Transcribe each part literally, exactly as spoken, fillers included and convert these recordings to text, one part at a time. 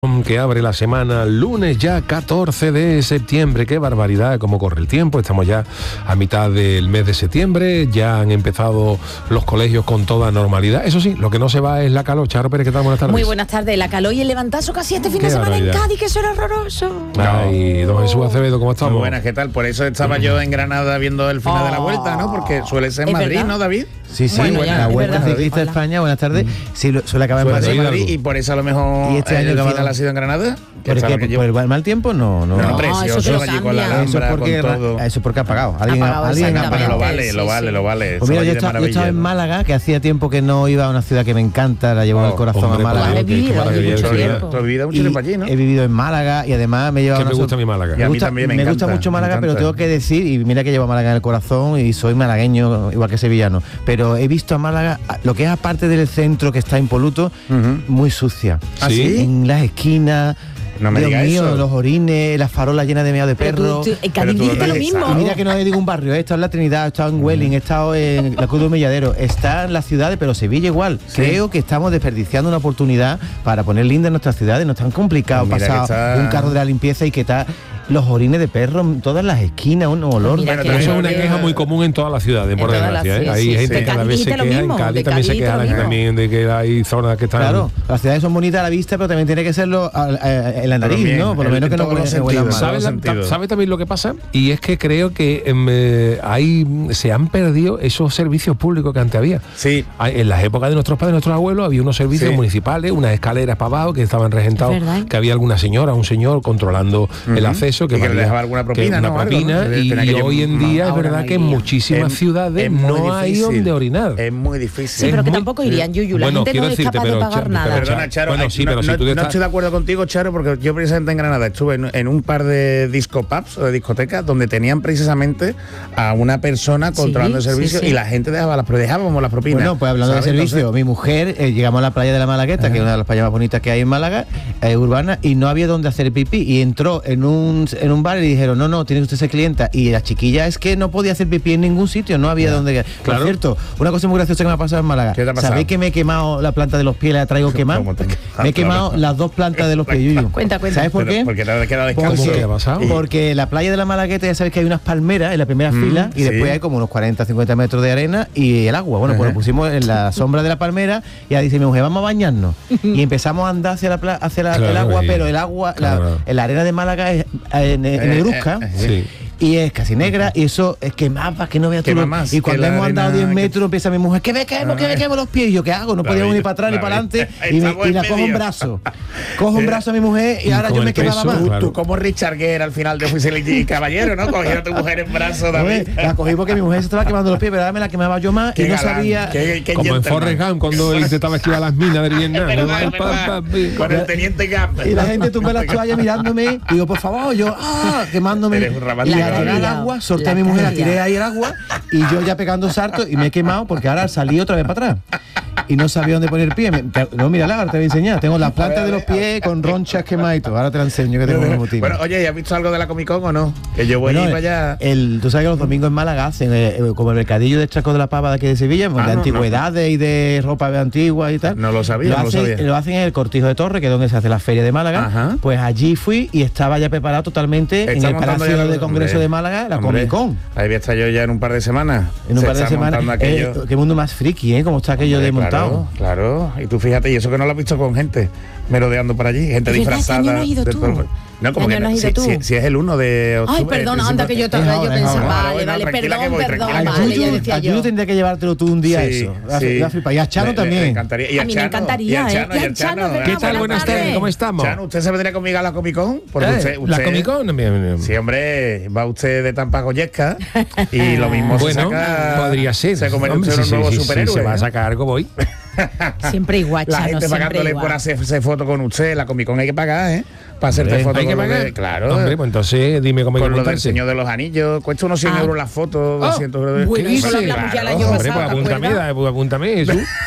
Que abre la semana, lunes ya catorce de septiembre. Qué barbaridad, cómo corre el tiempo. Estamos ya a mitad del mes de septiembre. Ya han empezado los colegios con toda normalidad. Eso sí, lo que no se va es la calor. Charo Pérez, ¿qué tal? Buenas tardes. Muy buenas tardes. La calor y el levantazo casi este fin Qué de semana barbaridad. En Cádiz, que eso era horroroso. Ay, don Jesús Acevedo, ¿cómo estamos? Muy buenas, ¿qué tal? Por eso estaba yo en Granada viendo el final oh. de la Vuelta, ¿no? Porque suele ser en Madrid, verdad? ¿No, David? Sí, sí, bueno, buena, ya, la Vuelta Ciclista de España, buenas tardes. Sí, suele acabar en Madrid, Madrid y por eso a lo mejor ¿Y este año el acabado? final ha sido en Granada. ¿Por qué? ¿Por el mal tiempo? No, no. No, no precioso, allí con la Alhambra, eso porque, con todo. Eso es porque ha pagado. Alguien, ha pagado, alguien ha pagado. Lo vale, lo vale, lo vale. Pues mira, yo estaba, yo estaba en Málaga, que hacía tiempo que no iba a una ciudad que me encanta, la llevo en oh, el corazón hombre, a Málaga. He vivido, tú has vivido mucho tiempo allí, ¿no? He vivido en Málaga y además me he llevado... ¿Qué me gusta mi Málaga? Me gusta, me me gusta mucho Málaga, pero tengo que decir, y mira que llevo a Málaga en el corazón y soy malagueño igual que sevillano, pero he visto a Málaga, lo que es aparte del centro que está impoluto, uh-huh. muy sucia. ¿Ah, sí? En las esquinas... No me Dios digas mío, eso. Los orines, las farolas llenas de meado de perro. En Cádiz dice lo mismo. Y mira que no hay ningún barrio, he estado en La Trinidad, he estado en Welling, he estado en la Cruz de Humilladero, está en las ciudades, pero Sevilla igual. Sí. Creo que estamos desperdiciando una oportunidad para poner linda en nuestras ciudades. No es tan complicado pues pasar está... un carro de la limpieza y que está... Los orines de perro en todas las esquinas, un olor. Bueno, pero eso es una queja muy común en todas las ciudades, por desgracia. ¿eh? Hay sí, gente sí. que cada vez se queja, en Cádiz también se queja también de que hay zonas que están... Claro, las ciudades son bonitas a la vista, pero también tiene que serlo a, a, en la nariz, bien, ¿no? Por lo menos que no huelan mal. ¿Sabes ¿Sabe también lo que pasa? Y es que creo que eh, hay, se han perdido esos servicios públicos que antes había. Sí. En las épocas de nuestros padres, de nuestros abuelos, había unos servicios sí. municipales, unas escaleras para abajo que estaban regentados, que había alguna señora, un señor controlando uh-huh. el acceso, que, y que le dejaba alguna propina, una ¿no? propina Algo, ¿no? y, y que hoy en día es verdad que en muchísimas es, ciudades es no hay donde orinar. Es muy difícil. Sí, pero que tampoco irían, Yuyu. La bueno, gente no es decirte, capaz pero, de pagar Charo, nada. Perdona, Charo, bueno, sí, no, pero si no, tú no estás... estoy de acuerdo contigo, Charo, porque yo precisamente en Granada estuve en, en un par de disco pubs o de discotecas donde tenían precisamente a una persona controlando sí, el servicio sí, sí. y la gente dejaba las, pero dejábamos las propinas. Bueno, pues hablando de servicio, Entonces, mi mujer, eh, llegamos a la playa de la Malagueta, ajá. que es una de las playas más bonitas que hay en Málaga, eh, urbana, y no había donde hacer pipí, y entró en un, en un bar y dijeron, no, no, tiene usted ser clienta, y la chiquilla es que no podía hacer pipí en ningún sitio, no había yeah. donde... Por claro. cierto, una cosa muy graciosa que me ha pasado en Málaga. ¿Qué te ha pasado? ¿Sabéis que me he quemado la planta de los pies, la traigo quemada? Me he quemado las dos plantas de los pies, Yuyu. Cuenta, cuenta. ¿Sabes por qué? Porque te has quedado descalzo. Porque, ¿qué ha pasado? Porque la playa de la Malagueta, ya sabéis que hay unas palmeras en la primera mm, fila y sí. después hay como unos cuarenta, cincuenta metros de arena y el agua. Bueno, uh-huh. pues lo pusimos en la sombra de la palmera y ahí dice mi mujer, vamos a bañarnos. Y empezamos a andar hacia, la pla- hacia la, claro, el agua, y... pero el agua, claro. la, la arena de Málaga es eh, negruzca. Eh, eh, sí. Y es casi negra, y eso es que más que no veas tú. Más, y cuando hemos andado diez metros, empieza mi mujer, que me quemo, que me quemo los pies. Y yo, ¿qué hago? No podíamos ni para atrás ni para adelante. Y, me, y la cojo un brazo. Cojo un brazo a mi mujer y, y ahora yo me quemaba más. Claro. Tú como Richard Gere al final de Oficial y Caballero, ¿no? Cogiendo a tu mujer en brazo, David. La cogí porque mi mujer se estaba quemando los pies, pero ahora me la quemaba yo más y no sabía. Qué, qué como en Forrest Gump, cuando él intentaba esquivar las minas del Vietnam. Con el teniente Gump. Y la gente tumba las toallas mirándome. Y yo, por favor, yo, ah, quemándome. Y al tirar el agua, solté a mi mujer, la tiré ahí el agua y yo ya pegando saltos y me he quemado porque ahora salí otra vez para atrás y no sabía dónde poner el pie. Me, te, no, mira, ahora te voy a enseñar. Tengo las plantas de los pies con ronchas quemadas y todo. Ahora te la enseño que tengo un motivo. Bueno, oye, ¿has visto algo de la Comic Con o no? Que yo voy bueno, para allá. El, tú sabes que los domingos en Málaga hacen eh, como el mercadillo de Chaco de la Pava de aquí de Sevilla, ah, de no, antigüedades no. y de ropa antigua y tal. No lo sabía, lo, no hacen, lo sabía. Lo hacen en el Cortijo de Torre, que es donde se hace la feria de Málaga. Ajá. Pues allí fui y estaba ya preparado totalmente Está en el Palacio de Congreso hombre, de Málaga, la hombre, Comic Con. Ahí voy a estar yo ya en un par de semanas. En un se par de semanas. Eh, qué mundo más friki, ¿eh? Como está aquello hombre, de montado. Claro, claro. Y tú fíjate, y eso que no lo has visto con gente merodeando por allí, gente disfrazada. ¿Qué año no has ido tú? De, no, como que no, si, si, si es el uno de octubre. Ay, perdona, anda que yo todavía yo pensaba, vale, vale, perdón, perdón, vale, ya decía yo. Yo tendría que llevártelo tú un día eso. Y a Chano también. A mí me encantaría, ¿eh? Y a Chano, ¿qué tal? Buenas tardes, ¿cómo estamos? Chano, ¿usted se vendría conmigo a la Comic Con? ¿La Comic Con? Sí, hombre, va usted de Tampa Goyesca y lo mismo se saca... podría ser. Se convierte en un nuevo superhéroe. Se va a sacar algo, voy. Siempre igual, la gente pagándole por hacerse foto con usted. La Comic Con hay que pagar, ¿eh? Para hacerte fotos. ¿Hay que pagar? De, claro. Hombre, pues entonces dime cómo hay que con lo del Señor de los Anillos. Cuesta unos cien ah. euros las fotos, doscientos euros. Bueno, eso lo hablamos ya el año pasado. Hombre, pues apúntame, pues apúntame eso.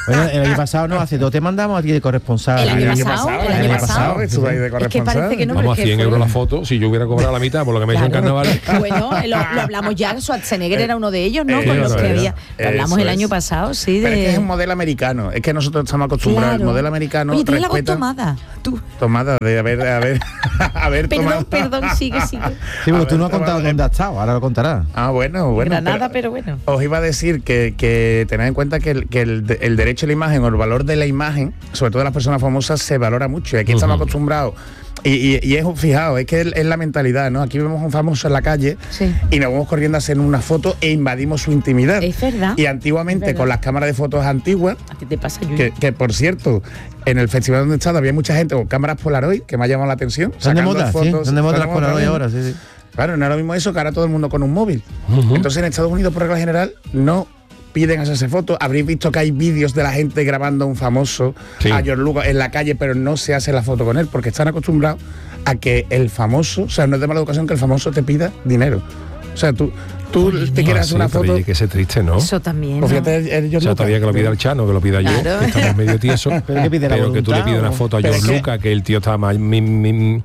Bueno, el año pasado no, hace dos te mandamos a ti de corresponsal. El año pasado, el año pasado. Estuve ahí de corresponsal. Es que parece que no, Vamos a pero es que cien euros fue- la foto, si yo hubiera cobrado la mitad por lo que me hizo en Claro. carnaval. Bueno, lo, lo hablamos ya, Schwarzenegger era uno de ellos, ¿no? Eh, Con los eso que es. había. Lo hablamos Eso el año es. pasado, sí, Pero es que de. es un modelo americano. Es que nosotros estamos acostumbrados al Claro. modelo americano. Oye, tienes la voz respeta- tomada. Tú. Tomada de haber, de haber, haber Perdón, tomado. perdón, sigue, sigue. Sí, pero A tú no ver, has contado tomado- dónde has estado, ahora lo contarás. Ah, bueno, bueno. Granada, pero bueno. Os iba a decir que, que tened en cuenta que, el, que el, el derecho a la imagen o el valor de la imagen, sobre todo de las personas famosas, se valora mucho. Y aquí estamos Ujú. acostumbrados. Y, y, y es, fijaos, es que es, es la mentalidad, ¿no? Aquí vemos a un famoso en la calle Sí. y nos vamos corriendo a hacer una foto e invadimos su intimidad. Es verdad. Y antiguamente, Es verdad. con las cámaras de fotos antiguas, A ti te pasa, Yuyu. que, que por cierto, en el festival donde he estado había mucha gente con cámaras Polaroid que me ha llamado la atención. Son de sacando moda, sí. fotos- Son de moda las están Polaroid moda ahora, sí, sí. Claro, no es lo mismo eso que ahora todo el mundo con un móvil. Ujú. Entonces en Estados Unidos, por regla general, no piden hacerse fotos. Habréis visto que hay vídeos de la gente grabando a un famoso, Sí. a George Lucas, en la calle, pero no se hace la foto con él, porque están acostumbrados a que el famoso, o sea, no es de mala educación que el famoso te pida dinero. O sea, tú, tú te quieres Ah, hacer sí, una pero foto. oye, que ese triste, ¿no? Eso también. Pues ¿no? fíjate, el- el O George sea, todavía que lo Lucas. pida el Chano, que lo pida yo, Claro. que estamos medio tiesos. Pero que pide la pero que tú le voluntad, pidas una ¿o? foto a Pero George es que- Lucas, que el tío está más... mi- mi-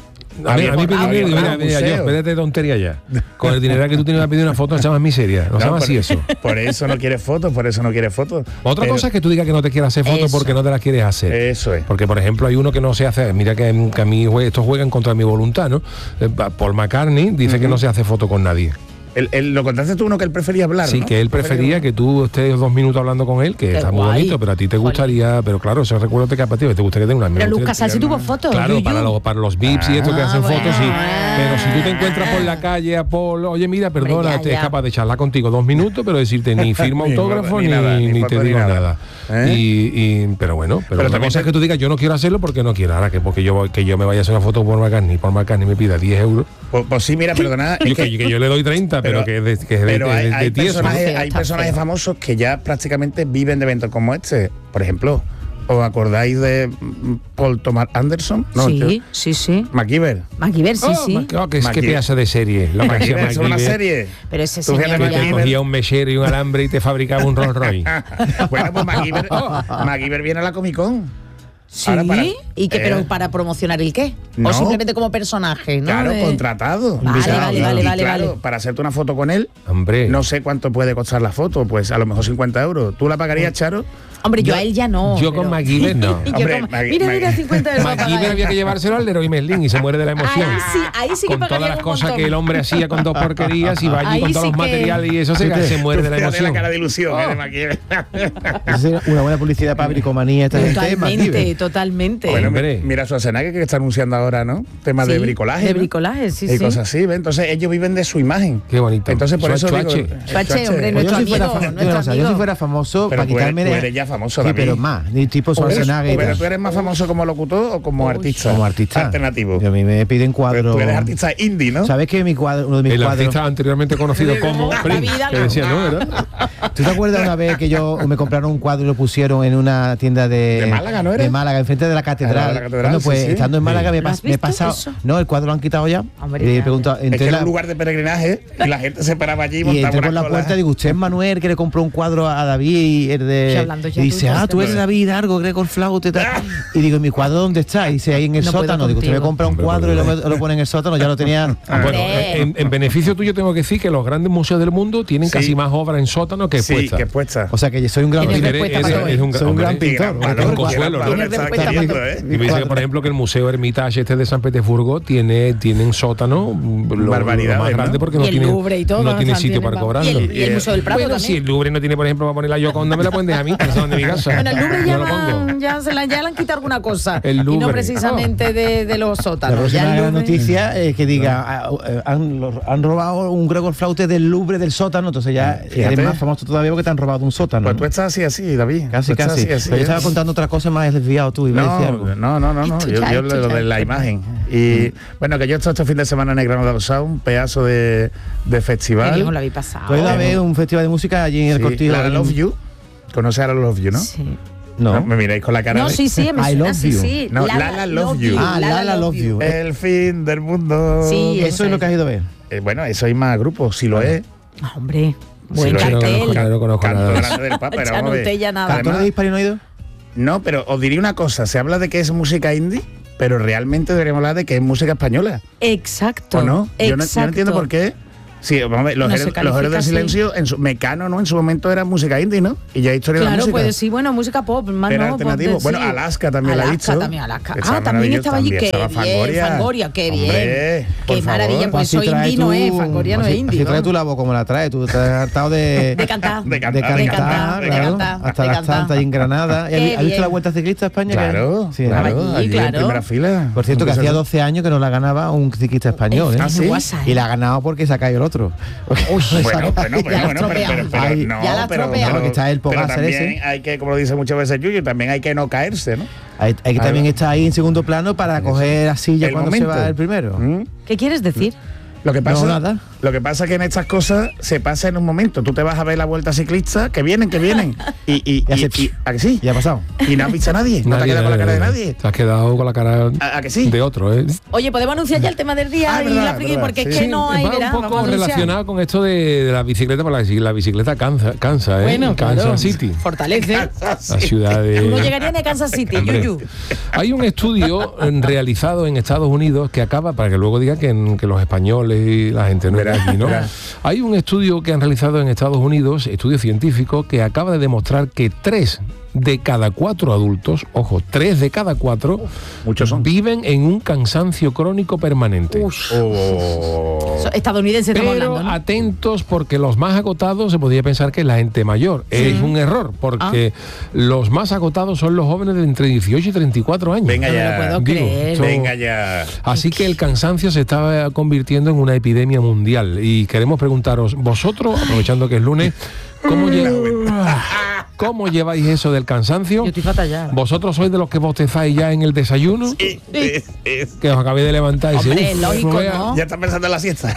a mí, a mí Había- pedir había dinero, por mira, un mira, yo, museo. espérate de tontería ya. Con el dinero que tú tienes que pedir una foto, se llama miseria. No, se llama por, así eso. por eso no quieres fotos, por eso no quieres fotos. Otra Pero- cosa es que tú digas que no te quieres hacer fotos Eso. porque no te las quieres hacer. Eso es. Porque, por ejemplo, hay uno que no se hace. Mira que, que a mí jue- estos juegan contra mi voluntad, ¿no? Eh, Paul McCartney dice que no se hace foto con nadie. El, el- lo contaste tú uno que él prefería hablar, Sí, ¿no? que él prefería que tú estés dos minutos hablando con él, que Qué está muy guay. bonito, pero a ti te gustaría, pero claro, eso recuerdo que a ti te gustaría tener una Pero Luz Casal sí tuvo fotos. Claro, Yuyu. para los, para los V I Ps y esto que Ah, hacen bueno. fotos, sí. Pero si tú te encuentras por la calle a Paul, oye, mira, perdona, Hombre, ya, te es ya. capaz de charlar contigo dos minutos, pero decirte ni firma Ni autógrafo foto, ni, ni nada, ni ni foto, te ni digo nada. nada. ¿Eh? Y, y- pero bueno, pero, Pero otra también cosa es te- que tú digas, yo no quiero hacerlo porque no quiero. Ahora que porque yo, que yo me vaya a hacer una foto por McCartney, por McCartney me pida diez euros. Pues, pues sí, mira, perdona. Yo, es que, que yo le doy treinta, pero, que es de, que es de, pero de- hay, de hay tieso, ¿no? personajes, Está hay feo, personajes está feo. famosos que ya prácticamente viven de eventos como este. Por ejemplo, ¿os acordáis de mm, Paul Thomas Anderson? No, Sí, yo- sí, sí. MacGyver. MacGyver, sí, Oh, sí. ma- oh, que es que MacGyver. pedazo de serie. Lo que hacía MacGyver es una MacGyver, serie. Pero ese Tú fíjate, señor que ya... te cogía un mechero y un alambre y te fabricaba un Rolls Royce. Bueno, pues MacGyver, MacGyver viene a la Comic Con. Sí, Ahora para- ¿y qué? eh. ¿Pero para promocionar el qué? No. O simplemente como personaje, ¿no? Claro, De- contratado. Vale, Invitado. vale, Y- vale, y vale, claro, vale. para hacerte una foto con él, Hombre. no sé cuánto puede costar la foto, pues a lo mejor cincuenta euros. ¿Tú la pagarías, Charo? Hombre, yo, a él ya no. Yo pero- con MacGyver no. Yo Hombre, con- Mac- mira, Mac- mira, cincuenta euros. para MacGyver pagar. había que llevárselo al Leroy Merlin y se muere de la emoción. Ahí sí, ahí sí que Con todas pagaría las un cosas montón. que el hombre hacía con dos porquerías y va allí Ahí con todos sí los que- materiales y eso se, Fíjate, se muere de la Fíjate emoción. la cara de ilusión eh, Oh. de MacGyver. Esa sería una buena publicidad para bricomanía esta gente. es Totalmente, MacGyver. totalmente. Bueno, Hombre. mi- mira Schwarzenegger que está anunciando ahora, ¿no? Temas de Sí, bricolaje. De ¿no? bricolaje, sí, y sí. cosas así, ¿ves? Entonces ellos viven de su imagen. Qué bonito. Entonces por eso Suache. digo, Suache, hombre, Pues yo, nuestro si fuera, amigo, fa- nuestro o sea, yo amigo. si fuera famoso, Pero para tú eres- quitarme tú de- eres ya famoso, Sí, David. pero más, de tipo O eres- Schwarzenegger. y pero tal. tú eres más famoso como locutor o como Uy. artista. Como artista. Alternativo. Y a mí me piden Pero cuadros. tú eres artista indie, ¿no? ¿Sabes que mi cuadro, uno de mis El cuadros? artista anteriormente conocido como La Prince, vida que no. decía, ¿no? ¿Verdad? ¿Tú te acuerdas una vez que yo me compraron un cuadro y lo pusieron en una tienda de, ¿De Málaga, no era? De Málaga, enfrente de la catedral. Ah, de la catedral, Bueno, pues sí, sí. estando en Málaga me, ¿Lo has pas- me he visto pasado. eso? No, el cuadro lo han quitado ya. Hombre, y le he ya. preguntado, Es entré que en era la- un lugar de peregrinaje y la gente se paraba allí y y montaba entré por una la cola. puerta y digo, usted es Manuel que le compró un cuadro a David y el de. Sí, hablando ya y tú, dice, ya ah, tú te eres veo. David Argo, Gregor Flaute y tal. Y digo, ¿y mi cuadro dónde está? Y dice, ahí en el No puedo sótano. Digo, usted me contigo. compra un Hombre, cuadro y lo, pero- lo pone en el sótano, ya lo tenía. Bueno, Hombre. en, en beneficio tuyo tengo que decir que los grandes museos del mundo tienen Sí. casi más obras en sótano que Sí, puestas. que puesta. O sea que yo soy un gran Tienes pintor. respuesta para todo. eres un, Soy un hombre, gran pintor. Qué gran porque valor, tengo consuelo, ¿no? Tienes Está respuesta queriendo, para ¿eh? Y me dice que, por ejemplo, que el Museo Hermitage este de San Petersburgo tiene, tiene un sótano lo, lo Barbaridades, más ¿no? grande porque Y no el tiene, Louvre y todo, no ¿no? tiene O sea, sitio tiene- para vamos. cobrarlo. Y el- y el Museo del Prado Bueno, también. si el Louvre no tiene, por ejemplo, para poner la Yoconda, me la pueden dejar a mí, que son de mi casa. Bueno, el Louvre Yo ya, lo pongo. van- ya, se la, ya le han quitado alguna cosa. El Y no Louvre. precisamente de, de los La sótanos. próxima Ya el gran Louvre- noticia es que diga, ah, eh, han, lo- han robado un Gregor Flaute del Louvre del sótano, entonces ya Fíjate. eres más famoso todavía porque te han robado un sótano. Pues ¿no? tú estás así, así, David. Casi, Tú estás casi. así, así, Pero yo ¿eh? estaba contando otra cosa más desviado tú, iba a decir algo. No, no, no, no, no. Esto Yo, ya, yo esto lo ya, de la esto ya. imagen. Y bueno, que yo he estado este fin de semana en el Granada Sound, un pedazo de, de Qué festival. bien os lo habéis pasado. ¿Puedes a ver un festival de música allí en el Sí, Cortillo? la Love You. Conoce a la Love You, ¿no? Sí. No. No, me miráis con la cara No, de- sí, sí, me I suena, love sí, you. sí. No, Lala love you. Ah, Lala love you. El fin del mundo. Sí, Eso es lo que has ido a ver. Eh, bueno, eso hay más grupos, si lo Ah. es. Ah, hombre, Buen sí, cartel. No, no, no conozco Canto nada. delante del Papa, pero vamos a ver. Ya nada. ¿Cantor de Hispanioide? No, pero os diría una cosa, se habla de que es música indie, pero realmente deberíamos hablar de que es música española. Exacto. ¿O no? Yo no, yo no entiendo exacto. por qué. Sí, vamos a ver, los, No héroes, se califica los héroes del así. silencio, en su Mecano, ¿no? En su momento era música indie, ¿no? Y ya historia de la Claro, música. pues sí, bueno, música pop, más Era no, pop alternativo. de- Bueno, sí. Alaska también la ha Alaska dicho. también, Alaska. Estaba Ah, también estaba allí, maravilloso, qué estaba bien, Fangoria. Fangoria, qué bien. Hombre, por Qué favor. maravilla, pues Así soy trae indie, no tú- es, Fangoria no así- es indie. Así trae vamos. tu la voz como la traes, tú te has hartado de... De cantar. De De cantar, cantar, de cantar, de claro, cantar, hasta de las cantar. tantas y en Granada. ¿Y Qué ¿Has visto bien. la Vuelta Ciclista a España? Claro, Sí, claro, allí, allí claro. en primera fila. Por cierto, que hacía doce años que no la ganaba un ciclista español, ¿eh? Ah, ¿sí? WhatsApp, Y la ha ganado porque se ha caído el otro. Bueno, bueno, Ya bueno, la has bueno, pero, tropeado. pero, pero Ay, no, ya la has pero, tropeado. pero- Que está el pero Pogacar también ese. hay que, como lo dice muchas veces Yuyu, también hay que no caerse, ¿no? Hay, hay que Ahí también va. estar ahí en segundo plano para coger la silla El cuando momento. se va el primero. ¿Mm? ¿Qué quieres decir? Lo que pasa, No, nada. Lo que pasa es que en estas cosas se pasa en un momento. Tú te vas a ver la vuelta ciclista, que vienen, que vienen. Y, y, Y hace y- y- ¿a que sí? Ya ha pasado. Y no has visto a nadie. No te has quedado con la cara de nadie. Te has quedado con la cara ¿A, a que sí? de otro, ¿eh? Oye, podemos anunciar ya el tema del día Ah, y verdad, la friki, verdad, porque sí. es que Sí, no hay, va verá, un vamos a poco anunciar. relacionado con esto de, de la bicicleta, porque la, la bicicleta cansa, cansa ¿eh? Bueno, Kansas claro. City, Fortalece. la ciudad de... Tú no llegarías ni a Kansas City, Hombre, Yuyu. hay un estudio eh, realizado en Estados Unidos que acaba, para que luego diga que, que los españoles y la gente no era allí, ¿no? Hay un estudio que han realizado en Estados Unidos, estudio científico, que acaba de demostrar que tres de cada cuatro adultos, ojo, tres de cada cuatro, Muchos son. viven en un cansancio crónico permanente. Oh. So- Estadounidense estamos Pero hablando, ¿no? atentos, porque los más agotados se podría pensar que es la gente mayor. Es un error, porque Ah. los más agotados son los jóvenes de entre dieciocho y treinta y cuatro años. Venga No me ya. lo puedo Digo, creer. son- Venga ya. Así que el cansancio se está convirtiendo en una epidemia mundial y queremos preguntaros, vosotros, aprovechando que es lunes, ¿cómo, lle- ¿cómo lleváis eso del cansancio? Yo estoy fatal ya. ¿Vosotros sois de los que bostezáis ya en el desayuno? Eh, eh, eh. Que os acabéis de levantar y decís, Hombre, "Uf, lógico, no vea". ¿no? Ya están pensando en la siesta.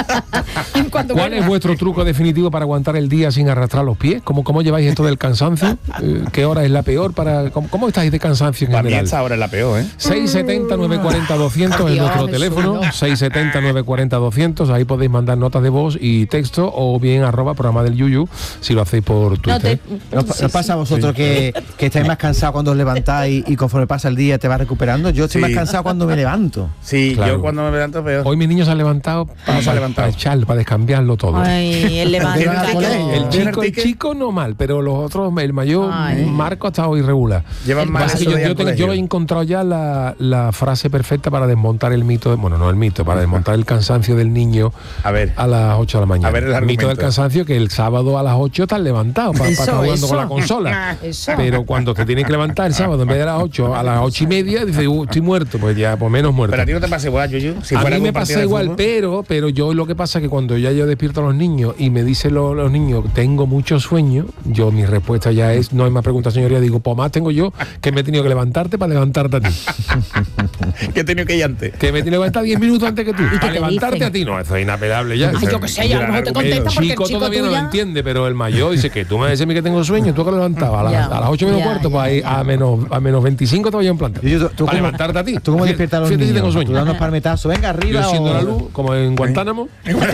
Cuando ¿Cuál vuelva. es vuestro truco definitivo para aguantar el día sin arrastrar los pies? ¿Cómo, cómo lleváis esto del cansancio? Eh, ¿Qué hora es la peor? para ¿Cómo, cómo estáis de cansancio en Para mí general? esta hora es la peor, ¿eh? seis setenta, nueve cuarenta, doscientos es Dios, nuestro Jesús, teléfono, no. seis setenta, nueve cuarenta, doscientos, ahí podéis mandar notas de voz y texto o bien arroba programa del Yuyu si lo hacéis por No Twitter. te- ¿No, sí, no sí. pasa a vosotros que, que estáis más cansados cuando os levantáis y conforme pasa el día te vas recuperando? Yo estoy Sí. más cansado cuando me levanto. Sí, Claro. yo cuando me levanto peor. Hoy mis niños se han levantado para, se han levantado? para echarlo, para descambiarlo todo. Ay, el levanta. ¿Tiene todo. ticket? El ¿Tiene chico, el ticket? chico no mal, pero los otros, el mayor, Ay. Marco, ha estado irregular. Llevan El mal Pasa que eso yo, de ir yo al tengo- yo colegio. he encontrado ya la, la frase perfecta para desmontar el mito, de- bueno, no el mito, para desmontar el cansancio del niño A ver. a las ocho de la mañana. A ver el mito argumento. del cansancio que el sábado a las ocho estás levantado para, Eso, estar jugando con eso. la consola. Eso. Pero cuando te tienes que levantar el sábado en vez de las ocho, a las ocho y media, dices, "Uh, estoy muerto", pues ya, pues menos muerto. Pero a ti no te pasa igual, Yuyu. Si a fuera mí me algún partido pasa de igual, fútbol. pero pero yo lo que pasa es que cuando ya yo despierto a los niños y me dicen lo- los niños, tengo mucho sueño, yo mi respuesta ya es, no hay más preguntas, señoría, digo, pues más tengo yo que me he tenido que levantarte para levantarte a ti. Que he tenido que ir antes. Que me he tenido que levantar diez minutos antes que tú. qué Para te levantarte dicen? a ti, no, eso es inapelable ya. Ay, Eso yo es- qué sé, ya a lo mejor te El contesta el porque el chico chico todavía no lo tuya... entiende, pero el mayor dice que tú me dices a mí que tengo sueño, tú que lo levantabas a, las- Ya, a las ocho menos ya, cuarto, ya, pues ahí ya. a menos, a menos veinticinco todavía en planta. Y yo- tú para cómo- levantarte a ti. ¿Tú cómo Fíjate- despiertas a los fíjate si niños? tengo ¿Tú sueño. das unos palmetazos? Venga, arriba. Yo siendo o- la luz, como en Guantánamo.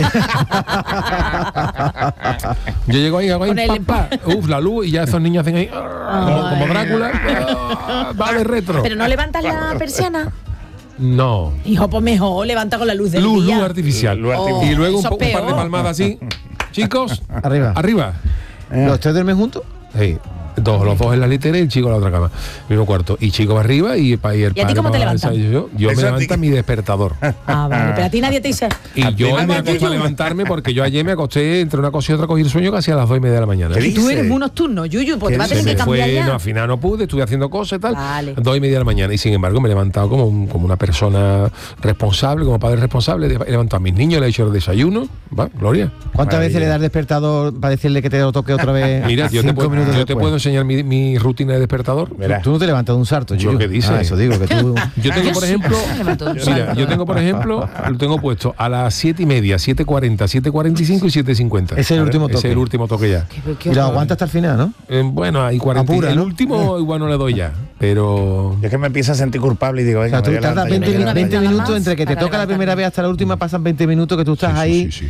Yo llego ahí, hago ahí, Con el- pam, pam, uf, la luz, y ya esos niños hacen ahí, como, como Drácula, ah, va de retro. Pero no levantas la persiana. No. Hijo, pues mejor, levanta con la luz del Luz, día. luz artificial. Luz Oh, artificial. Y luego un, eso po- es un par de peor. palmadas así. Chicos, Arriba. arriba. ¿Los tres duermen juntos? Sí. Dos, los dos en la litera y el chico en la otra cama. Mismo cuarto. Y chico va arriba y, pa- y el ¿Y a ti padre cómo te va- levantan? Yo, yo me Eso a ti levanta que- mi despertador. Ah, vale. Pero a ti nadie te dice... Y A yo ti me nada, acosté a Yuyu. levantarme porque yo ayer me acosté entre una cosa y otra a coger sueño casi a las dos y media de la mañana. ¿Qué Y tú dice? eres muy nocturno, Yuyu, pues ¿Qué te vas a Se tener que me cambiar fue, ya. no, al final no pude, estuve haciendo cosas y tal. Vale. Dos y media de la mañana. Y sin embargo me he levantado como, un- como una persona responsable, como padre responsable. He levantado a mis niños, le he hecho el desayuno. Va, Gloria. ¿Cuántas Maravilla. veces le das el despertador para decirle que te lo toque otra vez? Mira, yo te, cinco puedo, minutos yo te después? puedo enseñar mi, mi rutina de despertador. Verás. Tú no te levantas de un sarto, ¿Yo Yuyu. qué dices? Ah, eso digo, que tú... Yo tengo, Yo por sí, ejemplo, me levanto de un mira, salto. yo tengo, por ejemplo, lo tengo puesto a las siete y media, siete cuarenta, siete cuarenta y cinco y siete cincuenta. Ese es el último Ese es toque. el último toque ya. Qué- qué Y lo horror. aguanta hasta el final, ¿no? Eh, bueno, hay cuarenta. Apura, el ¿no? último igual no le doy ya, pero Yo es que me empiezo a sentir culpable y digo, O venga, sea, tú me voy a tardas levantar, veinte, me voy a una veinte levantar. vez nada minutos más entre que te para toca la primera levantarme. vez hasta la última, pasan veinte minutos que tú estás sí, ahí. sí, sí, sí, sí.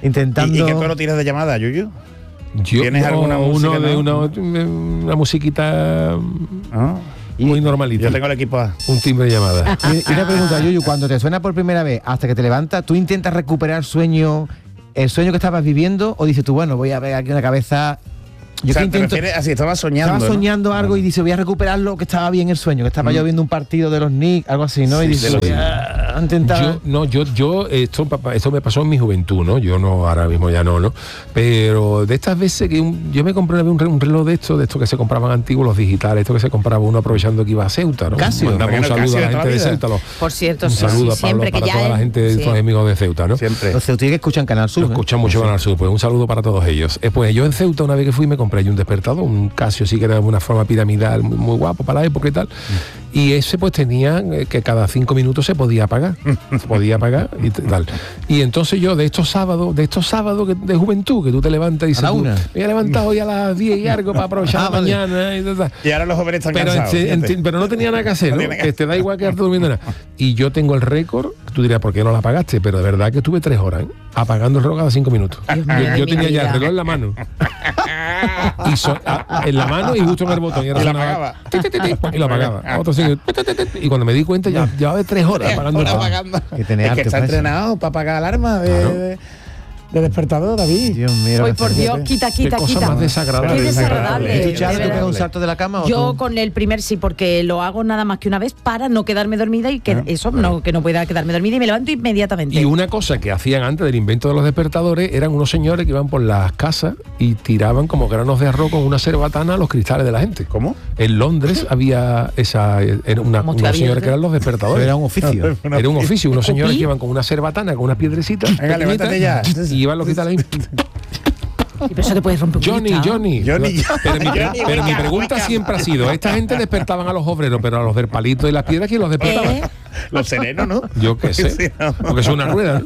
intentando... ¿Y, y qué tono tienes de llamada, Yuyu? Yo, ¿Tienes no, alguna música, uno de no? una, una musiquita ¿Ah? muy normalita. Yo tengo el equipo A. Un timbre de llamada. Y, y una pregunta, Yuyu, cuando te suena por primera vez hasta que te levantas, ¿tú intentas recuperar sueño, el sueño que estabas viviendo, o dices tú, bueno, voy a ver aquí una cabeza... Yo O sea, que te intento, refieres así, estaba soñando, estaba ¿no? soñando algo y dice, voy a recuperarlo, que estaba bien el sueño, que estaba Mm. yo viendo un partido de los Knicks, algo así, ¿no? Sí, y dice, de los voy a intentar... Yo, no, yo, yo, esto, papá, esto me pasó en mi juventud, ¿no? Yo no, ahora mismo ya no, ¿no? Pero de estas veces que un- yo me compré una vez un, re- un reloj de estos, de estos que se compraban antiguos, los digitales, estos que se compraba uno aprovechando que iba a Ceuta, ¿no? Casio. Mandamos un Bueno, saludo Casio a la de toda gente de vida. Ceuta, los- Por cierto, un sí, saludo sí, para, siempre para que ya toda la él- gente, de sí. los amigos de Ceuta, ¿no? Siempre. Los ceutíes que escuchan Canal Sur. Lo ¿eh? escuchan mucho Canal Sur, pues un saludo para todos ellos. Eh, pues yo en Ceuta una vez que fui me compré yo un despertador, un Casio, sí que era de una forma piramidal, muy, muy guapo para la época y tal. Y ese pues tenía eh, que cada cinco minutos se podía apagar, se podía apagar y t- tal. Y entonces yo de estos sábados, de estos sábados que- de juventud, que tú te levantas y dices, la tú, una. me voy a levantar hoy a las diez y algo para aprovechar Ah, la vale. mañana y tal, tal. Y ahora los jóvenes están Pero, cansados. ente- fíjate. ente- pero no tenía nada que hacer, No ¿no? tiene que Que te da igual quedarte durmiendo nada. Y yo tengo el récord, tú dirás, ¿por qué no la apagaste? Pero de verdad que estuve tres horas, ¿eh? Apagando el reloj cada cinco minutos. Dios Yo, mío, yo de tenía mi ya el vida. reloj en la mano. Y so- a- en la mano y justo en el botón. Y, ahora Y la sonaba, apagaba. ti, ti, ti, ti, y lo apagaba. A otro sigue, ti, ti, ti, ti, y cuando me di cuenta ya llevaba tres horas apagando el Ahora reloj. apagando. Que tenés es que arte está para eso. entrenado para apagar alarma de, Claro. de, de despertador, David. Dios mío. Hoy por Dios, quita, Qué quita, cosa quita. más desagradable. Qué desagradable. ¿Y tú, de Charo, te verdad. pegas un salto de la cama o Yo tú? con el primer sí, porque lo hago nada más que una vez para no quedarme dormida y que Ah, eso, no, que no pueda quedarme dormida y me levanto inmediatamente. Y una cosa que hacían antes del invento de los despertadores eran unos señores que iban por las casas y tiraban como granos de arroz con una cerbatana a los cristales de la gente. ¿Cómo? En Londres había esa era una, Como estoy unos señores abierto. que eran los despertadores. Era un oficio. Era un oficio, unos señores ¿Copí? que iban con una cerbatana, con unas piedrecitas. Venga, pequeñitas, levántate ya. Y iban los cristales ahí. Y por eso te puedes romper un Johnny, cristal. Johnny. Johnny, Pero, mi, Johnny, pero mi venga, pregunta venga. siempre ha sido, esta gente despertaban a los obreros, pero a los del palito y las piedras, ¿quién los despertaba? ¿Eh? Los serenos, ¿no? Yo qué sé. Sí, no. Porque es una rueda, ¿no?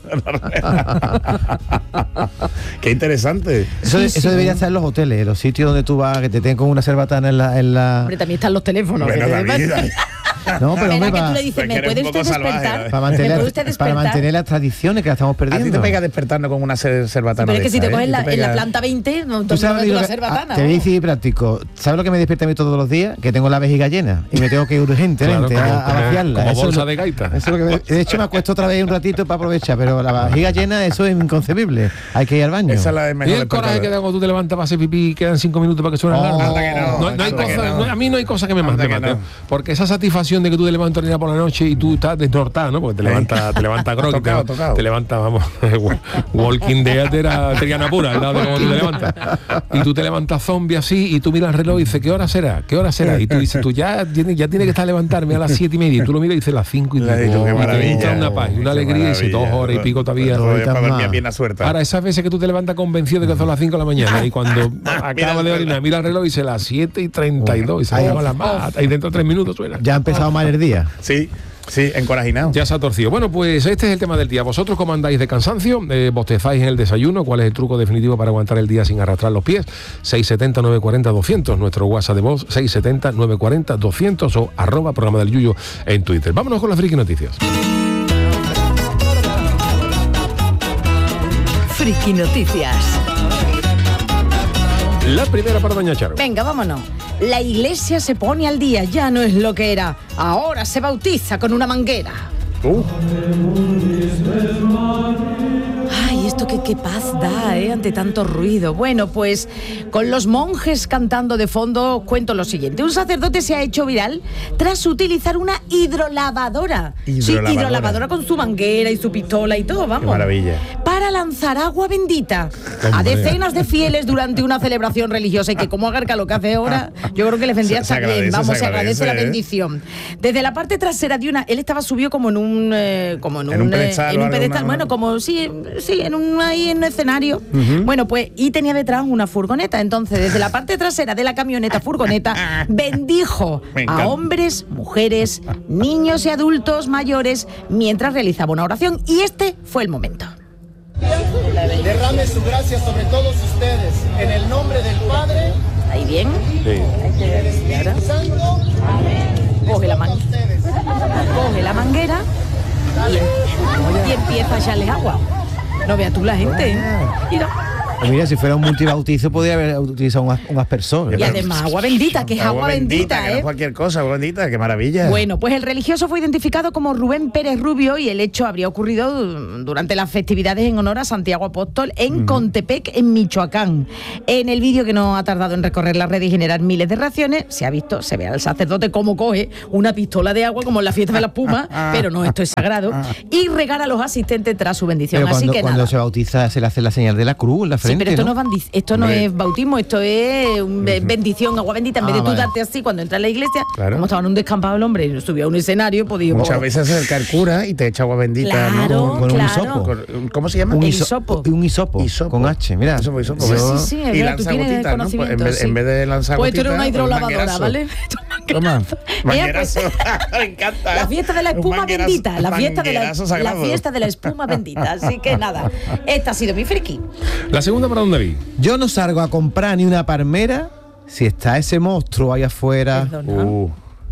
Qué interesante. Eso, Sí, eso sí. debería estar en los hoteles, en los sitios donde tú vas, que te tengan con una cerbatana en la... En la... Hombre, también están los teléfonos. Bueno, que te- David, David. No, pero Espera hombre, que tú para, le dices, Pues ¿me que eres puede un usted poco salvaje, despertar? David. para ¿Me mantener, puede usted para despertar? mantener las tradiciones que las estamos A ti perdiendo. te pega despertando con una cer- cerbatana. Pero es de que si te esta, coges ¿eh? la- Te en la pega- planta veinte, no Tú te sabes pones lo la que- cerbatana. ah, te voy a decir práctico. ¿Sabes lo que me despierta a mí todos los días? Que tengo la vejiga llena y me tengo que ir urgentemente Claro, a, a como- vaciarla. como Eso es bolsa lo- de gaita. eso es lo que me- de hecho, me acuesto otra vez un ratito para aprovechar, pero la vejiga llena, eso es inconcebible. Hay que ir al baño. Esa es la de Y mejor el coraje que despertador. da cuando tú te levantas para hacer pipí y quedan cinco minutos para que suene la Oh, alarma. anda que no, No, no hay anda que cosa- no. no- a mí no hay cosa que me Anda mate, que Mateo. no. Porque esa satisfacción de que tú te levantas a por la noche y tú estás desnortado, ¿no? Porque te levantas, te levantas groggy, Tocado, te, tocado. te levantas, vamos, Walking Dead era Triana pura, al lado de cómo tú te levantas. Y tú te levantas zombie así y tú miras el reloj y dices, ¿qué hora será? ¿Qué hora será? Y tú dices, tú ya tienes ya tiene que estar a levantarme a las siete y media. Y tú lo miras y dices las cinco y La dices, dicho, qué oh, y te maravilla. entra una paz y una Qué alegría y dices, dos maravilla. horas y pico todavía. Todo Ahorita para dormir más. bien a suerte. Ahora, esas veces que tú te levantas convencido de que son las cinco de la mañana y cuando acaba de orinar, mira el reloj y dice las siete y treinta y dos y se Ahí- llama la mata y dentro de tres minutos suena. Ya ha empezado mal el día. Sí, sí, encorajinado. Ya se ha torcido. Bueno, pues este es el tema del día. ¿Vosotros cómo andáis de cansancio? Eh, ¿Bostezáis en el desayuno? ¿Cuál es el truco definitivo para aguantar el día sin arrastrar los pies? seis siete cero, nueve cuatro cero, doscientos, nuestro WhatsApp de voz, seis siete cero, nueve cuatro cero, doscientos o arroba programa del Yuyo en Twitter. Vámonos con las friki noticias. Friki Noticias. La primera para doña Charo. Venga, vámonos. La iglesia se pone al día, ya no es lo que era. Ahora se bautiza con una manguera. Uh, Ay, esto qué, qué paz da, ¿eh? Ante tanto ruido. Bueno, pues con los monjes cantando de fondo, cuento lo siguiente. Un sacerdote se ha hecho viral tras utilizar una hidrolavadora. Sí, Hidrolavadora. hidrolavadora con su manguera y su pistola y todo, vamos. Qué maravilla. Para lanzar agua bendita a Hombre. decenas de fieles durante una celebración religiosa y que como haga lo que hace ahora, yo creo que les vendría Se- se hasta bien. agradece, Vamos, se se agradece la agradece, ¿eh? bendición. Desde la parte trasera de una, él estaba subido como en un, eh, como en un, En un eh, pedestal en o un algo, pedestal, una- bueno, como sí, sí, en un ahí en un escenario. Bueno, pues y tenía detrás una furgoneta. Entonces, desde la parte trasera de la camioneta furgoneta bendijo Me a encanta. hombres, mujeres, niños y adultos mayores mientras realizaba una oración. Y este fue el momento. Derrame su gracia sobre todos ustedes, en el nombre del Padre, Ahí bien. del Espíritu Santo, Coge la, man- ustedes. coge la manguera y, y empieza a echarle agua. No veas tú la gente, ¿eh? Mira. Pues mira, si fuera un multibautizo podría haber utilizado un, as- un aspersor. Y además agua bendita, que es agua, bendita, que ¿eh? no es cualquier cosa, agua bendita, qué maravilla. Bueno, pues el religioso fue identificado como Rubén Pérez Rubio y el hecho habría ocurrido durante las festividades en honor a Santiago Apóstol en uh-huh. Contepec, en Michoacán. En el vídeo, que no ha tardado en recorrer las redes y generar miles de reacciones, se ha visto, se ve al sacerdote cómo coge una pistola de agua como en la fiesta de la espuma, pero no, esto es sagrado, y regala a los asistentes tras su bendición. Pero cuando, Así que cuando nada. se bautiza se le hace la señal de la cruz en la frente. Sí, pero esto ¿no? no, es, bandiz- esto no es bautismo, esto es un be- bendición, agua bendita. En Ah, vez de tú vale. darte así cuando entras a la iglesia, Claro. como estaba en un descampado el hombre y subió a un escenario, pues digo, Muchas pues, veces se acerca el cura y te echa agua bendita, Claro, ¿no? Con un claro. hisopo. Con- ¿Cómo se llama? Un, El hiso- hisopo. un hisopo. Hisopo. Con H, mira. Hisopo, hisopo. Sí, ¿ves? sí, sí, es Y verdad, tú lanza tienes gotitas, ¿no? Pues en, conocimiento, vez, sí. en vez de lanzar Pues tú gotitas, eres una un hidrolavadora, manguerazo. ¿vale? Toma, Eh, pues, manguerazo. Me encanta. La fiesta de la Un espuma manguerazo- bendita, la fiesta de la, manguerazo la sagrado. fiesta de la espuma bendita. Así que nada, esta ha sido mi friki. La segunda, ¿para dónde vi? Yo no salgo a comprar ni una palmera si está ese monstruo ahí afuera. Perdona. Uh,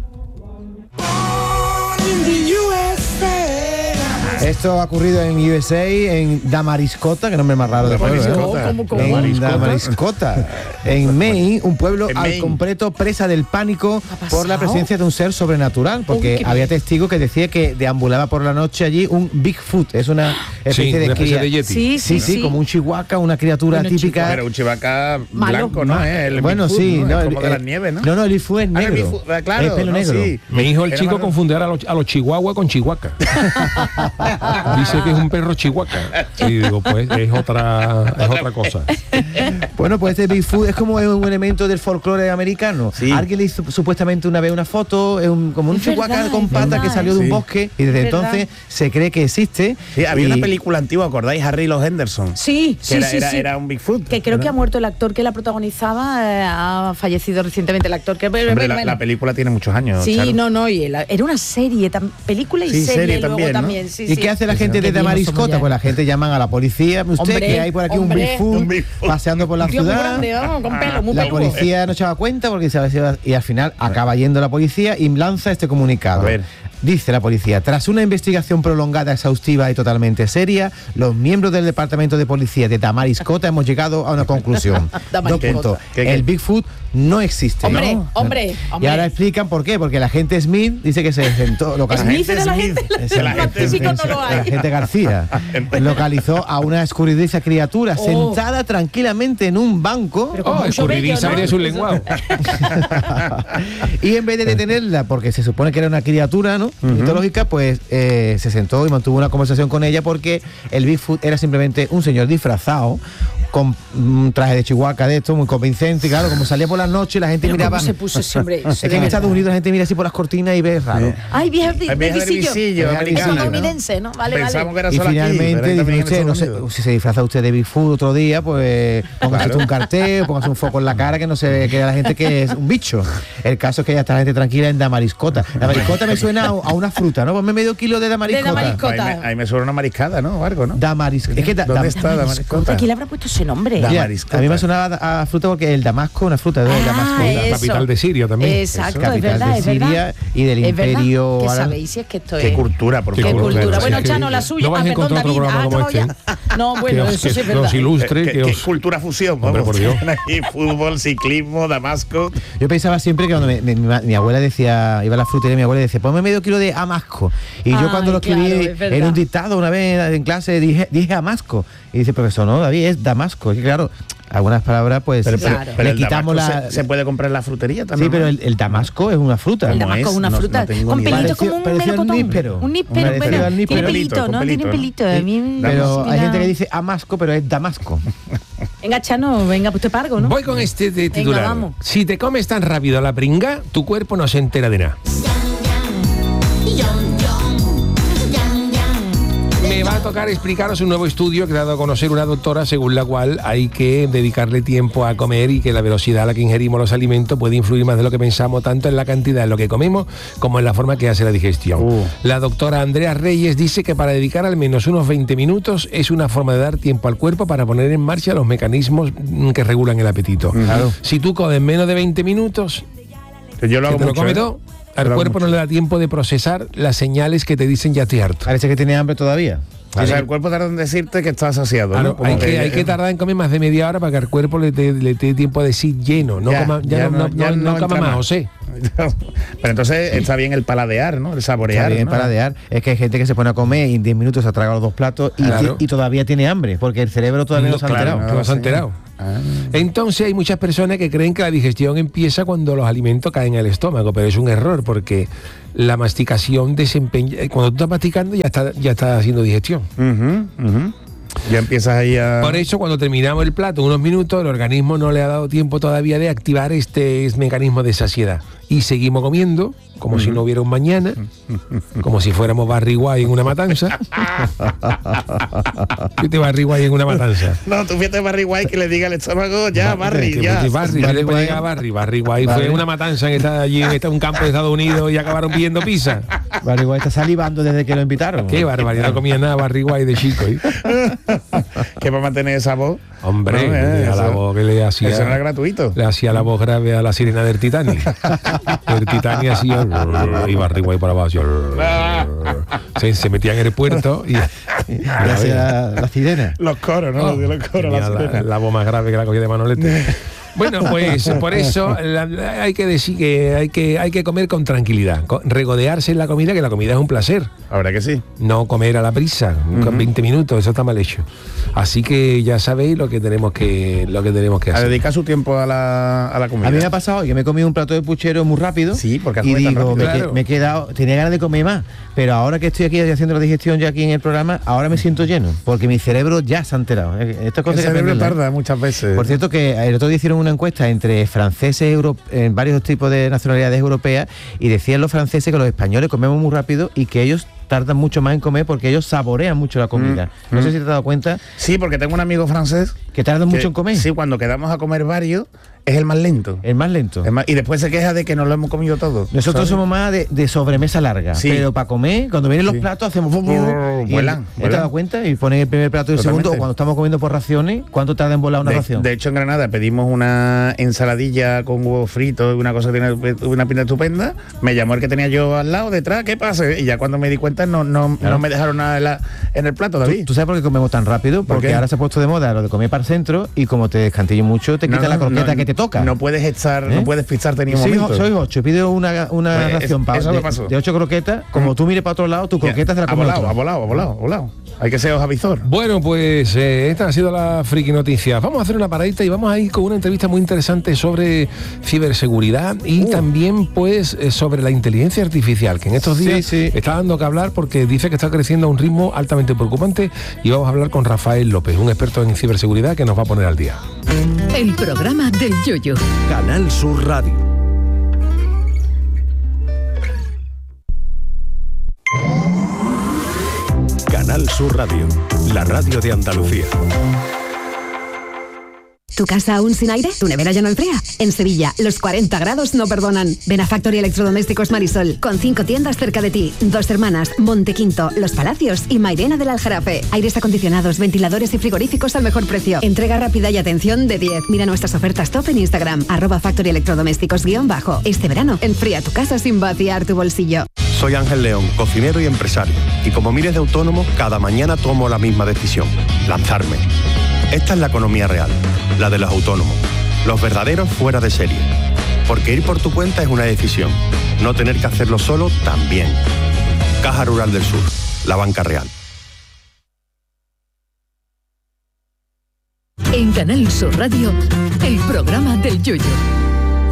Esto ha ocurrido en U S A, en Damariscota, que nombre más raro de pueblo, ¿eh? Damariscota. ¿Cómo, cómo? En Damariscota. Damariscota, en Maine, un pueblo En al Maine. completo presa del pánico ¿Qué ha pasado? por la presencia de un ser sobrenatural, porque Uy, qué había miedo. testigos que decía que deambulaba por la noche allí un Bigfoot, es una especie Sí, de una especie cría- de yeti. Sí, Sí, sí, como un chihuahua, una criatura Bueno, típica. pero un chivaca Malo. blanco, ¿no? ¿Eh? El bueno, Bigfoot, sí, ¿no? no, Es el- como de las eh, nieves, ¿no? No, no, el Bigfoot es Ah, el negro. Bigfoot, ah, claro, es pelo no, negro. sí. Mi hijo, el Era chico, más- confunde ahora a los, a los chihuahuas con chihuahua. Dice que es un perro chihuahua. Y digo, pues es otra, es otra cosa. Bueno, pues este Bigfoot es como un elemento del folclore americano. Sí. Alguien le hizo supuestamente una vez una foto, es un- como un Es chihuahua verdad, con es patas verdad, que salió de un sí. bosque y desde Es verdad. entonces se cree que existe. Sí, había Y- una película antigua, ¿acordáis? Harry y los Henderson. Sí, Que sí, era, sí, era, sí. era un Bigfoot. Que creo que ha muerto el actor que la protagonizaba, eh, ha fallecido recientemente el actor. Que, Hombre, la, la película tiene muchos años. Sí, Charo. no, no, y el- era una serie, tam- película y Sí, serie, serie luego también, también. ¿no? sí, ¿Y sí. qué hace la gente Qué de viejos somos Damariscota? ya. Pues la gente llaman a la policía. Usted, Hombre, que hay por aquí hombre. un Bigfoot, Un Bigfoot. paseando por la Un tío muy ciudad. grande, vamos, con pelo, muy La peludo. policía no se daba cuenta porque se había- y al final acaba yendo la policía y lanza este comunicado. A ver. Dice la policía, tras una investigación prolongada, exhaustiva y totalmente seria, los miembros del Departamento de Policía de Damariscota hemos llegado a una conclusión. Dos Damariscota. puntos. ¿Qué, qué? El Bigfoot no existe. Hombre, ¿no? hombre, Y hombre. ahora explican por qué, porque la gente Smith dice que se sentó local- Smith era la Smith. gente, es la los gente físicos no lo la hay. gente García localizó a una escurridiza criatura Oh. sentada tranquilamente en un banco. Pero con Oh, mucho vello, escurridiza ¿no? eres un lenguado. Y en vez de detenerla, porque se supone que era una criatura, ¿no? Mitológica, pues eh, se sentó y mantuvo una conversación con ella porque el Bigfoot era simplemente un señor disfrazado con un traje de chihuahua de esto, muy convincente, y claro, como salía por las noches, la gente Pero miraba. ¿cómo se puso ese hombre? Es que en Estados Unidos la gente mira así por las cortinas y ve raro. Ay, vieja de, Ay, vieja de del visillo. visillo, Vieja americana, ¿no? Estadounidense, ¿no? Vale, Pensamos vale. que era Y solo aquí, finalmente pero dice también en usted, no Estados sé, Unidos. si se disfraza usted de Bigfoot otro día, pues póngase Claro. un cartel, póngase un foco en la cara que no se ve que la gente que es un bicho. El caso es que ya está la gente tranquila en Damariscota. Damariscota me suena a, a una fruta, ¿no? Ponme medio kilo de Damariscota. De Damariscota. Ahí me, ahí me suena una mariscada, ¿no? O algo, ¿no? Damaris- es que da- ¿Dónde da- está Damariscota? ¿Quién le habrá puesto ese nombre? Da- Mira, Damariscota. a mí me sonaba a, a fruta porque el Damasco es una fruta de Ah, Damasco. eso. capital de Siria también. Exacto, es Capital verdad, de es Siria verdad. y del Es verdad. imperio ¿Qué árabe. sabéis si es que esto Qué es? cultura, por Qué favor. cultura. Bueno, Sí, Chano, sí. la suya. No vas a Ah, perdón, encontrar otro David. programa Ah, como no, ya. este. No, bueno, que eso os, sí es que verdad. os ilustre, ¿Qué, que qué os... cultura fusión? Hombre, Vamos. por Dios. Aquí fútbol, ciclismo, Damasco. Yo pensaba siempre que cuando me- me- mi, ma- mi abuela decía, iba a la frutería, mi abuela decía, ponme medio kilo de amasco. Y yo Ay, cuando lo escribí claro, es verdad. en un dictado una vez en clase dije, dije amasco. Y dice, profesor, no, David, es Damasco. Y claro, algunas palabras pues Pero, le- pero- Claro. pero le el quitamos Damasco la... se, se puede comprar en la frutería también. Sí, pero ¿no? el, el Damasco es una fruta. El ¿Cómo Damasco es es? una No- fruta no tengo con ni idea. pelito Pareció- como un parecía un melocotón. níspero. Un níspero, Parecía bueno, un níspero. tiene Con pelito, pelito, ¿no? con Tiene pelito. pelito. A mí- Pero hay mira. gente que dice Amasco, pero es Damasco. Venga, Chano, venga, pues te pargo, ¿no? Voy con este de Venga, titular. vamos. Si te comes tan rápido la pringa, tu cuerpo no se entera de nada. Me va a tocar explicaros un nuevo estudio que ha dado a conocer una doctora según la cual hay que dedicarle tiempo a comer y que la velocidad a la que ingerimos los alimentos puede influir más de lo que pensamos tanto en la cantidad de lo que comemos como en la forma que hace la digestión. Uh. La doctora Andrea Reyes dice que para dedicar al menos unos veinte minutos es una forma de dar tiempo al cuerpo para poner en marcha los mecanismos mm, que regulan el apetito. Claro. Si tú comes menos de veinte minutos, Que yo lo que hago te lo mucho, comes ¿eh? todo, Yo al lo hago cuerpo mucho. no le da tiempo de procesar las señales que te dicen ya estoy harto. Parece que tiene hambre todavía. O sea, el cuerpo tarda en decirte que estás saciado. Claro, ¿no? hay, que, que, hay que tardar en comer más de media hora para que el cuerpo le dé le dé tiempo de decir lleno. No ya, coma, ya, ya no, no, no, ya no, no no coma entra más, más. José. Pero entonces está bien el paladear, ¿no? El saborear. Está bien, ¿no? paladear. Es que hay gente que se pone a comer y en diez minutos se ha tragado los dos platos y, Claro. y todavía tiene hambre, porque el cerebro todavía no, No, se ha claro, enterado. no se ha enterado. Ah. Entonces hay muchas personas que creen que la digestión empieza cuando los alimentos caen al estómago, pero es un error porque la masticación desempeña, cuando tú estás masticando ya está, ya está haciendo digestión. Uh-huh, uh-huh. Ya empiezas ahí a... Por eso cuando terminamos el plato, unos minutos, el organismo no le ha dado tiempo todavía de activar este mecanismo de saciedad. Y seguimos comiendo, como uh-huh. si no hubiera un mañana, como si fuéramos Barry White en una matanza. Fíjate Barry White en una matanza. No, tú fíjate Barry White que le diga al estómago, ya, Barry, ya. Barry, Barry, Barry, Barry, Barry, Barry White fue una matanza en esta, allí en esta, un campo de Estados Unidos y acabaron pidiendo pizza. Barry White está salivando desde que lo invitaron. Qué barbaridad, no comía nada Barry White de chico. ¿eh? Que para mantener esa voz. Hombre, no, eh, a la eso, voz que le hacía. Eso no era gratuito. Le hacía la voz grave a la sirena del Titanic. El Titanic hacía y Barry White para abajo. Se, se metía en el puerto y, y la, la sirena. Los coros, ¿no? Oh, los coros, la, la, la voz más grave que la cogía de Manolete. Bueno, pues por eso la, la, hay que decir que hay que hay que comer con tranquilidad, con, regodearse en la comida, que la comida es un placer. Ahora que sí. No comer a la prisa, uh-huh. con veinte minutos, eso está mal hecho. Así que ya sabéis lo que tenemos que lo que tenemos que hacer. A dedicar su tiempo a la, a la comida. A mí me ha pasado que me he comido un plato de puchero muy rápido. Sí, porque y digo, tan rápido. me, Claro. que, me he quedado, tenía ganas de comer más, pero ahora que estoy aquí haciendo la digestión ya aquí en el programa, ahora me siento lleno, porque mi cerebro ya se ha enterado. Esta cosa el que cerebro me tarda muchas veces. Por cierto, que el otro día hicieron una encuesta entre franceses, euro, en varios tipos de nacionalidades europeas, y decían los franceses que los españoles comemos muy rápido y que ellos tardan mucho más en comer porque ellos saborean mucho la comida. Mm, no mm. sé si te has dado cuenta. Sí, porque tengo un amigo francés que tardan mucho en comer. Sí, cuando quedamos a comer varios es el más lento. El más lento. El más, y después se queja de que no lo hemos comido todo. Nosotros ¿sabes? Somos más de, de sobremesa larga. Sí. Pero para comer, cuando vienen los sí. platos, hacemos... Oh, vuelan. ¿Te has dado cuenta? Y ponen el primer plato y el Totalmente. segundo. O cuando estamos comiendo por raciones, ¿cuánto tarda en volar una de, ración? De hecho, en Granada pedimos una ensaladilla con huevos fritos, una cosa que tiene una pinta estupenda. Me llamó el que tenía yo al lado, detrás, ¿qué pasa? Y ya cuando me di cuenta no, no, claro. no me dejaron nada en, la, en el plato, David. ¿Tú, ¿Tú sabes por qué comemos tan rápido? Porque ¿por ahora se ha puesto de moda lo de comer para el centro y como te descantillo mucho, te no, quita no, la croqueta no, que te toca. No puedes estar, ¿eh? No puedes pisarte ni un soy, momento. Soy ocho, pido una, una pues ración es, pa, eso de, me pasó. de ocho croquetas, como mm. tú mires para otro lado, tu croqueta se la comes. Ha volado, ha volado, ha volado, ha volado. Hay que ser ojavizor. Bueno, pues eh, esta ha sido la friki noticia. Vamos a hacer una paradita y vamos a ir con una entrevista muy interesante sobre ciberseguridad y uh. también pues eh, sobre la inteligencia artificial, que en estos días sí, sí. está dando que hablar porque dice que está creciendo a un ritmo altamente preocupante, y vamos a hablar con Rafael López, un experto en ciberseguridad que nos va a poner al día. El programa del Yoyo. Canal Sur Radio. Canal Sur Radio, la radio de Andalucía. ¿Tu casa aún sin aire? ¿Tu nevera ya no enfría? En Sevilla, los cuarenta grados no perdonan. Ven a Factory Electrodomésticos Marisol, con cinco tiendas cerca de ti. Dos Hermanas, Montequinto, Los Palacios y Mairena del Aljarafe. Aires acondicionados, ventiladores y frigoríficos al mejor precio. Entrega rápida y atención de diez. Mira nuestras ofertas top en Instagram, arroba Factory Electrodomésticos guión bajo. Este verano, enfría tu casa sin vaciar tu bolsillo. Soy Ángel León, cocinero y empresario. Y como miles de autónomos, cada mañana tomo la misma decisión: lanzarme. Esta es la economía real, la de los autónomos, los verdaderos fuera de serie. Porque ir por tu cuenta es una decisión, no tener que hacerlo solo también. Caja Rural del Sur, la banca real. En Canal Sur Radio, el programa del Yoyo.